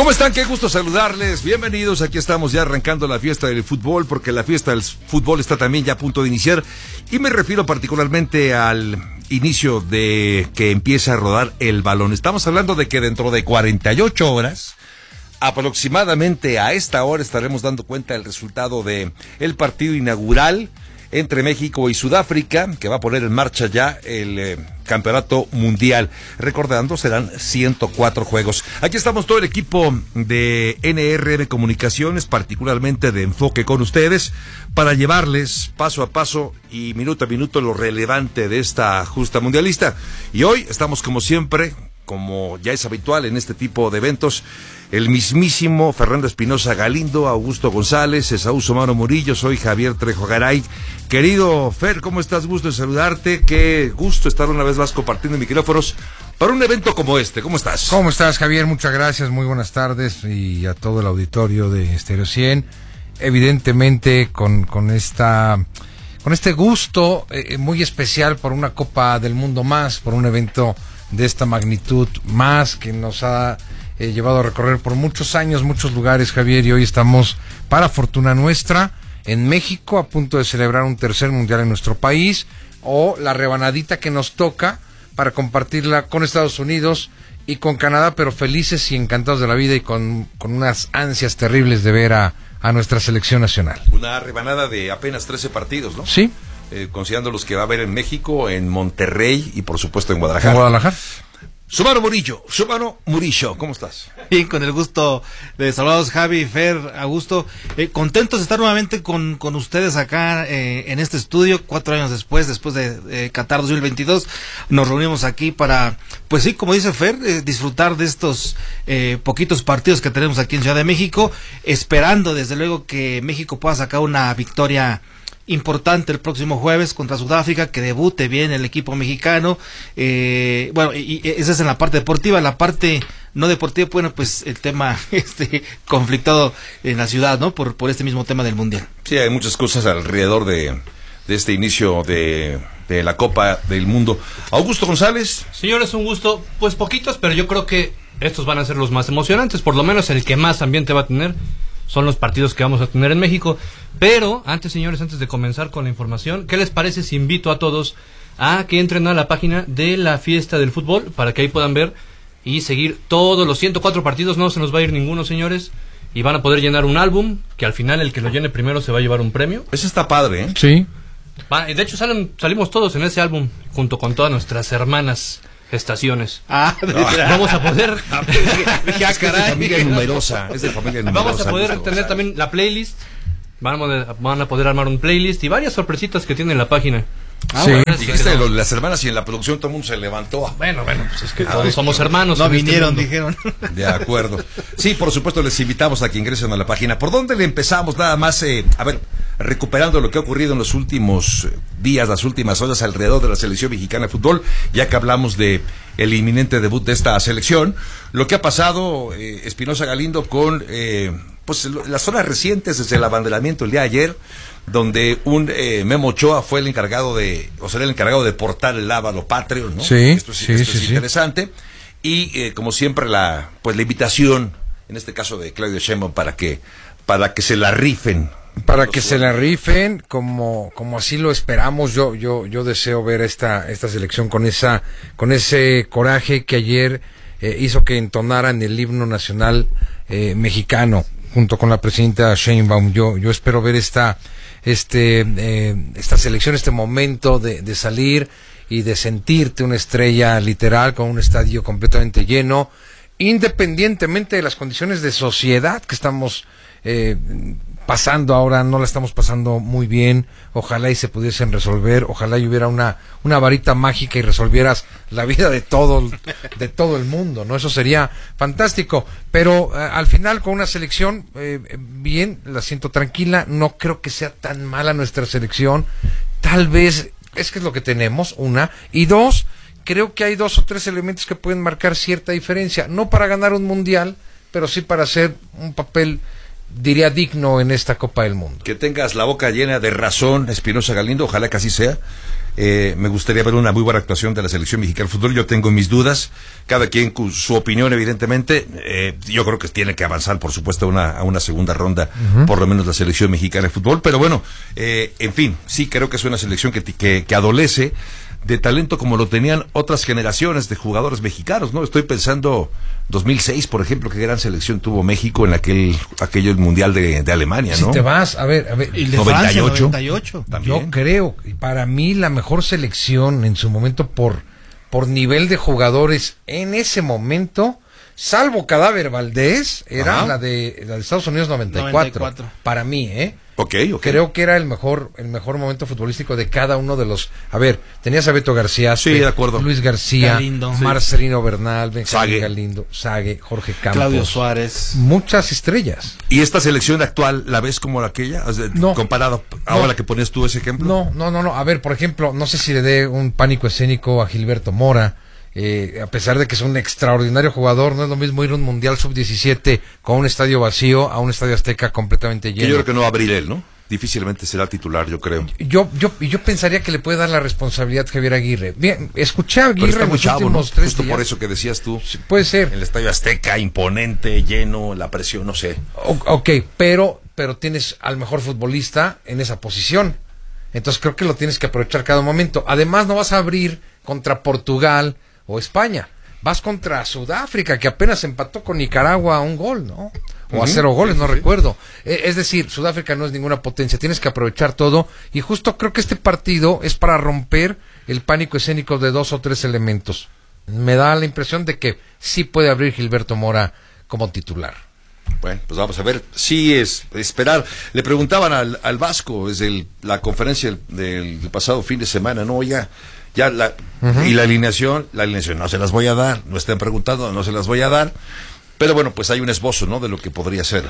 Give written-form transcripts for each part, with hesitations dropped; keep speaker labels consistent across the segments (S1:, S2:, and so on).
S1: ¿Cómo están? Qué gusto saludarles. Bienvenidos. Aquí estamos ya arrancando la fiesta del fútbol, porque la fiesta del fútbol está también ya a punto de iniciar. Y me refiero particularmente al inicio de que empieza a rodar el balón. Estamos hablando de que dentro de 48 horas, aproximadamente a esta hora, estaremos dando cuenta del resultado de el partido inaugural entre México y Sudáfrica, que va a poner en marcha ya el campeonato mundial. Recordando, serán 104 juegos. Aquí estamos todo el equipo de NRM Comunicaciones, particularmente de Enfoque con ustedes, para llevarles paso a paso y minuto a minuto lo relevante de esta justa mundialista. Y hoy estamos, como siempre, como ya es habitual en este tipo de eventos, el mismísimo Fernando Espinosa Galindo, Augusto González, Esaú Somano Murillo, soy Javier Trejo Garay. Querido Fer, ¿cómo estás? Gusto de saludarte, qué gusto estar una vez más compartiendo micrófonos para un evento como este. ¿Cómo estás?
S2: ¿Cómo estás, Javier? Muchas gracias, muy buenas tardes, y a todo el auditorio de Stereo 100, evidentemente con este gusto muy especial por una Copa del Mundo más, por un evento de esta magnitud más, que nos ha llevado a recorrer por muchos años, muchos lugares, Javier, y hoy estamos, para fortuna nuestra, en México, a punto de celebrar un tercer mundial en nuestro país, o la rebanadita que nos toca para compartirla con Estados Unidos y con Canadá, pero felices y encantados de la vida y con unas ansias terribles de ver a nuestra selección nacional.
S1: Una rebanada de apenas 13 partidos, ¿no?
S2: Sí.
S1: Considerando los que va a haber en México, en Monterrey y por supuesto en Guadalajara.
S2: ¿En Guadalajara?
S1: Somano Murillo, ¿cómo estás?
S3: Bien, con el gusto de saludados, Javi, Fer, Augusto, contentos de estar nuevamente con ustedes acá en este estudio, 4 años después de Qatar 2022, nos reunimos aquí para, pues sí, como dice Fer, disfrutar de estos poquitos partidos que tenemos aquí en Ciudad de México, esperando desde luego que México pueda sacar una victoria importante el próximo jueves contra Sudáfrica, que debute bien el equipo mexicano. Bueno, y esa es en la parte deportiva. La parte no deportiva, bueno, pues el tema conflictado en la ciudad, ¿no? Por este mismo tema del mundial.
S1: Sí, hay muchas cosas alrededor de este inicio de la Copa del Mundo. Augusto González.
S4: Señores, un gusto. Pues poquitos, pero yo creo que estos van a ser los más emocionantes, por lo menos el que más ambiente va a tener son los partidos que vamos a tener en México. Pero antes, señores, antes de comenzar con la información, ¿qué les parece si invito a todos a que entren a la página de la Fiesta del Fútbol para que ahí puedan ver y seguir todos los 104 partidos? No se nos va a ir ninguno, señores, y van a poder llenar un álbum, que al final el que lo llene primero se va a llevar un premio.
S1: Eso está padre, ¿eh?
S2: Sí.
S4: De hecho salimos todos en ese álbum junto con todas nuestras hermanas estaciones. Vamos a poder
S1: es de familia numerosa,
S4: vamos a poder tener también la playlist. Van a poder armar un playlist y varias sorpresitas que tiene la página.
S2: Sí.
S1: Bueno, dijiste lo de las hermanas y en la producción todo el mundo se levantó.
S4: Bueno, pues es que todos somos hermanos.
S3: No vinieron, dijeron.
S1: De acuerdo. Sí, por supuesto, les invitamos a que ingresen a la página. ¿Por dónde le empezamos? Nada más, a ver, recuperando lo que ha ocurrido en los últimos días, las últimas horas alrededor de la selección mexicana de fútbol, ya que hablamos de el inminente debut de esta selección. Lo que ha pasado, Espinosa Galindo, con pues las horas recientes desde el abanderamiento el día de ayer, donde un Memo Ochoa fue el encargado será el encargado de portar el lábalo patrio, ¿no?
S2: Sí,
S1: esto es interesante. Y como siempre la invitación, en este caso de Claudio Sheinbaum, para que se la rifen.
S2: Para que se la rifen, como así lo esperamos. Yo deseo ver esta selección con ese coraje que ayer hizo que entonaran el himno nacional mexicano junto con la presidenta Sheinbaum. Yo espero ver esta selección, este momento de salir y de sentirte una estrella literal con un estadio completamente lleno, independientemente de las condiciones de sociedad que estamos pasando ahora. No la estamos pasando muy bien. Ojalá y se pudiesen resolver, ojalá y hubiera una varita mágica y resolvieras la vida de todo el mundo, ¿no? Eso sería fantástico, pero al final con una selección bien, la siento tranquila. No creo que sea tan mala nuestra selección. Tal vez es que es lo que tenemos, una, y dos, creo que hay 2 o 3 elementos que pueden marcar cierta diferencia, no para ganar un mundial, pero sí para hacer un papel, diría, digno en esta Copa del Mundo.
S1: Que tengas la boca llena de razón, Espinosa Galindo, ojalá que así sea. Me gustaría ver una muy buena actuación de la selección mexicana de fútbol. Yo tengo mis dudas, cada quien con su opinión, evidentemente. Yo creo que tiene que avanzar, por supuesto, a una segunda ronda, por lo menos la selección mexicana de fútbol. Pero bueno, en fin, sí creo que es una selección que adolece de talento como lo tenían otras generaciones de jugadores mexicanos, ¿no? Estoy pensando 2006, por ejemplo, qué gran selección tuvo México en aquel mundial de Alemania, ¿no?
S2: Si te vas, a ver,
S3: Y el de
S1: 98.
S3: Francia, 98.
S1: También.
S2: yo creo, y para mí la mejor selección en su momento por nivel de jugadores en ese momento, salvo Cadáver Valdés, era
S1: Ajá.
S2: la de Estados Unidos 94.
S3: 94.
S2: Para mí,
S1: Ok.
S2: Creo que era el mejor momento futbolístico de cada uno de los. A ver, tenías a Beto García,
S1: Sí, de acuerdo.
S2: Luis García,
S3: Galindo.
S2: Marcelino Bernal, Benjamín
S1: Sague.
S2: Galindo, Sague, Jorge Campos,
S3: Claudio Suárez.
S2: muchas estrellas.
S1: ¿Y esta selección actual la ves como aquella? O sea,
S2: No.
S1: comparado, ahora que pones tú ese ejemplo.
S2: No. A ver, por ejemplo, no sé si le dé un pánico escénico a Gilberto Mora. A pesar de que es un extraordinario jugador, no es lo mismo ir a un Mundial Sub-17 con un estadio vacío a un estadio Azteca completamente
S1: Que
S2: lleno.
S1: yo creo que no va a abrir él, ¿no? Difícilmente será titular, yo creo.
S2: Yo pensaría que le puede dar la responsabilidad Javier Aguirre. Bien, escuché a
S1: Pero
S2: Aguirre
S1: está
S2: en
S1: muy
S2: los
S1: chavo, ¿no?
S2: últimos 3
S1: Justo
S2: días.
S1: por eso que decías tú.
S2: Puede ser.
S1: El Estadio Azteca, imponente, lleno, la presión, no sé.
S2: Ok, pero tienes al mejor futbolista en esa posición. Entonces creo que lo tienes que aprovechar cada momento. Además, no vas a abrir contra Portugal o España. Vas contra Sudáfrica, que apenas empató con Nicaragua a un gol, ¿no? O a 0 goles, no recuerdo. Es decir, Sudáfrica no es ninguna potencia. Tienes que aprovechar todo. Y justo creo que este partido es para romper el pánico escénico de 2 o 3 elementos. Me da la impresión de que sí puede abrir Gilberto Mora como titular.
S1: Bueno, pues vamos a ver. Sí, es esperar. Le preguntaban al Vasco desde la conferencia del pasado fin de semana, ¿no? Y la alineación no se las voy a dar. No estén preguntando, no se las voy a dar. Pero bueno, pues hay un esbozo, ¿no? De lo que podría ser.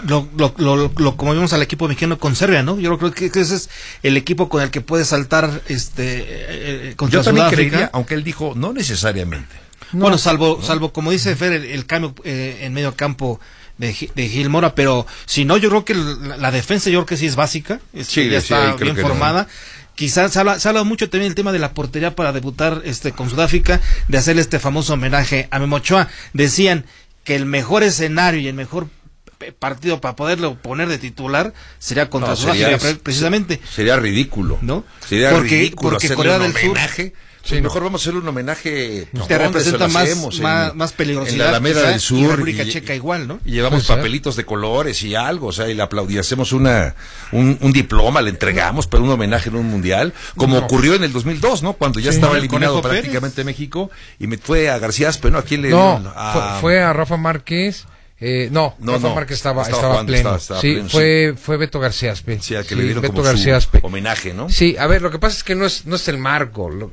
S3: Como vimos al equipo mexicano con Serbia, ¿no? Yo creo que ese es el equipo con el que puede saltar contra
S1: Yo también
S3: Sudáfrica.
S1: creería, aunque él dijo, no necesariamente.
S3: Bueno, salvo como dice Fer, el cambio en medio campo de Gil Mora, pero si no, yo creo que la defensa yo creo que sí es básica,
S1: Sí,
S3: ya
S1: sí,
S3: está
S1: ahí creo
S3: bien
S1: que
S3: formada. Quizás se habla mucho también del tema de la portería para debutar con Sudáfrica, de hacerle este famoso homenaje a Memo Ochoa. Decían que el mejor escenario y el mejor partido para poderlo poner de titular sería contra Sudáfrica, precisamente.
S1: Sería ridículo.
S3: ¿No?
S1: Sería ridículo
S3: porque
S1: hacerle
S3: Corea
S1: un
S3: del Sur
S1: homenaje. Pues mejor vamos a hacerle un homenaje. Pues,
S3: que
S1: ¿dónde
S3: representa
S1: se lo hacemos?
S3: más peligrosidad.
S1: En la Alameda
S3: quizá,
S1: del Sur.
S3: y República Checa igual, ¿no?
S1: Y llevamos
S2: Puede ser.
S1: papelitos de colores y algo, o sea, y le aplaudimos, hacemos un diploma, le entregamos para un homenaje en un mundial, como ocurrió en el 2002, ¿no? Cuando ya estaba
S3: el
S1: eliminado
S3: Conejo
S1: prácticamente México, y fue a García Aspe, ¿no? ¿A quién le
S2: No,
S1: dieron?
S2: fue a Rafa Márquez. Rafa Márquez estaba
S1: jugando,
S2: pleno.
S1: estaba
S2: Sí,
S1: pleno,
S2: fue Beto García Aspe.
S1: Sí, a que le dieron
S2: Beto
S1: como
S2: García
S1: su
S2: Aspe.
S1: homenaje, ¿no?
S2: Sí, a ver, lo que pasa es que no es el marco.